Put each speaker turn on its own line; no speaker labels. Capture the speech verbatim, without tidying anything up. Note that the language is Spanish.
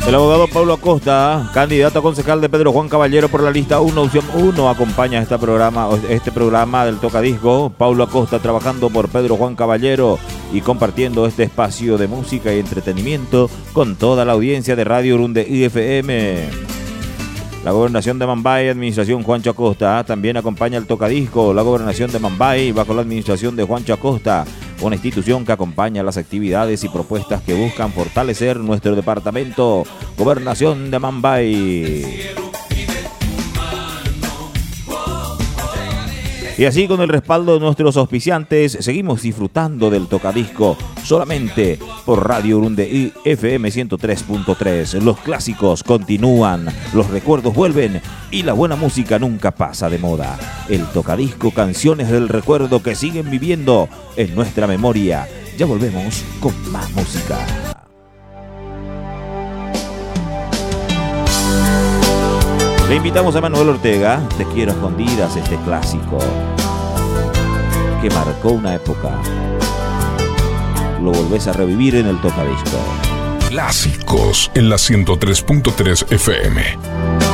El abogado Paulo Acosta, candidato a concejal de Pedro Juan Caballero por la lista uno, opción uno, acompaña este programa, este programa del Tocadisco. Paulo Acosta trabajando por Pedro Juan Caballero y compartiendo este espacio de música y entretenimiento con toda la audiencia de Radio Urunde I F M. La Gobernación de Mambay, administración Juancho Acosta, también acompaña el Tocadisco. La Gobernación de Mambay, bajo la administración de Juancho Acosta, una institución que acompaña las actividades y propuestas que buscan fortalecer nuestro departamento. Gobernación de Mambay. Y así, con el respaldo de nuestros auspiciantes, seguimos disfrutando del Tocadisco solamente por Radio Urunde I F M ciento tres punto tres. Los clásicos continúan, los recuerdos vuelven y la buena música nunca pasa de moda. El Tocadisco, canciones del recuerdo que siguen viviendo en nuestra memoria. Ya volvemos con más música. Le invitamos a Manuel Ortega, Te quiero a escondidas, este clásico que marcó una época. Lo volvés a revivir en el Tocadisco.
Clásicos en la ciento tres punto tres F M.